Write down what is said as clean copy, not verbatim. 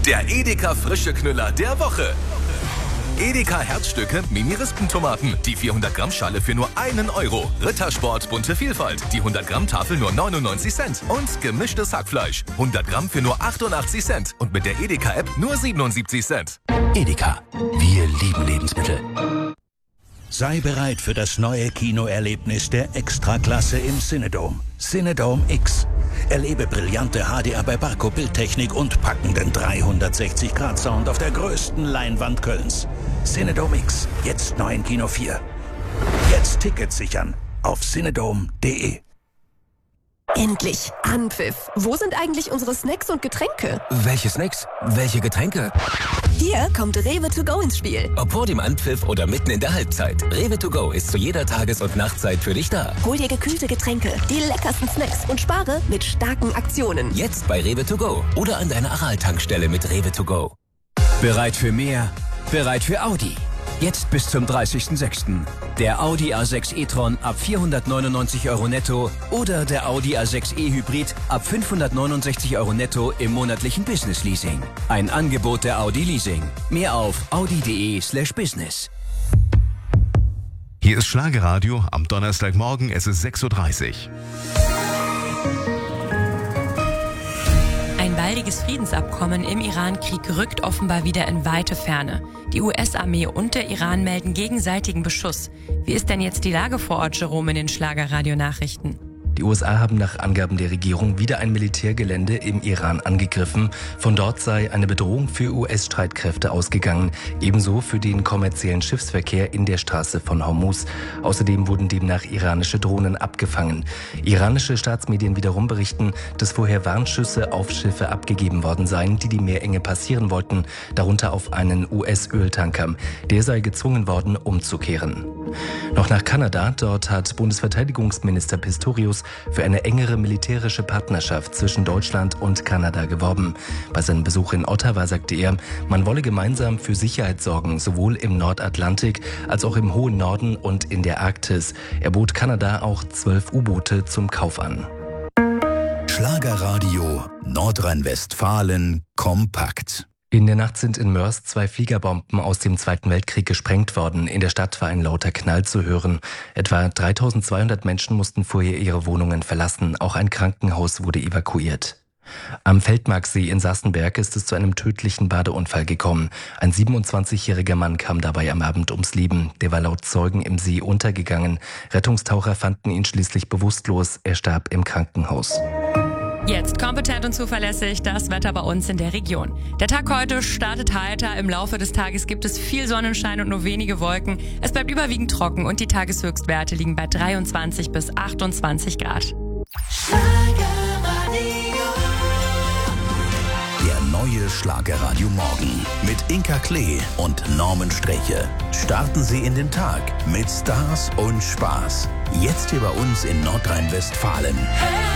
Der Edeka frische Knüller der Woche. Edeka Herzstücke Mini-Rispentomaten. Die 400 Gramm Schale für nur 1 Euro. Rittersport bunte Vielfalt. Die 100 Gramm Tafel nur 99 Cent. Und gemischtes Hackfleisch. 100 Gramm für nur 88 Cent. Und mit der Edeka App nur 77 Cent. Edeka. Wir lieben Lebensmittel. Sei bereit für das neue Kinoerlebnis der Extraklasse im Cinedome. Cinedome X. Erlebe brillante HDR bei Barco Bildtechnik und packenden 360-Grad-Sound auf der größten Leinwand Kölns. Cinedome X. Jetzt neu in Kino 4. Jetzt Tickets sichern auf cinedome.de. Endlich Anpfiff. Wo sind eigentlich unsere Snacks und Getränke? Welche Snacks? Welche Getränke? Hier kommt Rewe to go ins Spiel. Ob vor dem Anpfiff oder mitten in der Halbzeit. Rewe to go ist zu jeder Tages- und Nachtzeit für dich da. Hol dir gekühlte Getränke, die leckersten Snacks und spare mit starken Aktionen. Jetzt bei Rewe to go oder an deiner Aral-Tankstelle mit Rewe to go. Bereit für mehr? Bereit für Audi. Jetzt bis zum 30.06. Der Audi A6 e-tron ab 499 € netto oder der Audi A6 e-Hybrid ab 569 € netto im monatlichen Business-Leasing. Ein Angebot der Audi Leasing. Mehr auf audi.de/business. Hier ist Schlagerradio am Donnerstagmorgen, es ist 6:30 Uhr. Ein baldiges Friedensabkommen im Iran-Krieg rückt offenbar wieder in weite Ferne. Die US-Armee und der Iran melden gegenseitigen Beschuss. Wie ist denn jetzt die Lage vor Ort, Jerome, in den Schlagerradio-Nachrichten? Die USA haben nach Angaben der Regierung wieder ein Militärgelände im Iran angegriffen. Von dort sei eine Bedrohung für US-Streitkräfte ausgegangen, ebenso für den kommerziellen Schiffsverkehr in der Straße von Hormuz. Außerdem wurden demnach iranische Drohnen abgefangen. Iranische Staatsmedien wiederum berichten, dass vorher Warnschüsse auf Schiffe abgegeben worden seien, die die Meerenge passieren wollten, darunter auf einen US-Öltanker. Der sei gezwungen worden, umzukehren. Noch nach Kanada. Dort hat Bundesverteidigungsminister Pistorius für eine engere militärische Partnerschaft zwischen Deutschland und Kanada geworben. Bei seinem Besuch in Ottawa sagte er, man wolle gemeinsam für Sicherheit sorgen, sowohl im Nordatlantik als auch im hohen Norden und in der Arktis. Er bot Kanada auch 12 U-Boote zum Kauf an. Schlagerradio Nordrhein-Westfalen kompakt. In der Nacht sind in Moers 2 Fliegerbomben aus dem Zweiten Weltkrieg gesprengt worden. In der Stadt war ein lauter Knall zu hören. Etwa 3200 Menschen mussten vorher ihre Wohnungen verlassen. Auch ein Krankenhaus wurde evakuiert. Am Feldmarksee in Sassenberg ist es zu einem tödlichen Badeunfall gekommen. Ein 27-jähriger Mann kam dabei am Abend ums Leben. Der war laut Zeugen im See untergegangen. Rettungstaucher fanden ihn schließlich bewusstlos. Er starb im Krankenhaus. Jetzt kompetent und zuverlässig das Wetter bei uns in der Region. Der Tag heute startet heiter. Im Laufe des Tages gibt es viel Sonnenschein und nur wenige Wolken. Es bleibt überwiegend trocken und die Tageshöchstwerte liegen bei 23 bis 28 Grad. Der neue Schlagerradio Morgen mit Inka Klee und Norman Sträche. Starten Sie in den Tag mit Stars und Spaß. Jetzt hier bei uns in Nordrhein-Westfalen.